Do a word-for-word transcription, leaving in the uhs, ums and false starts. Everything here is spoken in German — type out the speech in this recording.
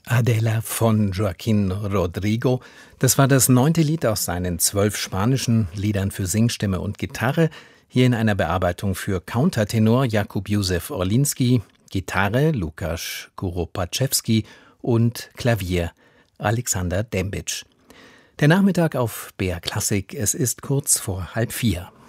Adela von Joaquín Rodrigo. Das war das neunte Lied aus seinen zwölf spanischen Liedern für Singstimme und Gitarre. Hier in einer Bearbeitung für Countertenor Jakub Józef Orliński, Gitarre Lukasz Kuropaczewski und Klavier Alexander Dembitsch. Der Nachmittag auf B R Klassik, es ist kurz vor halb vier.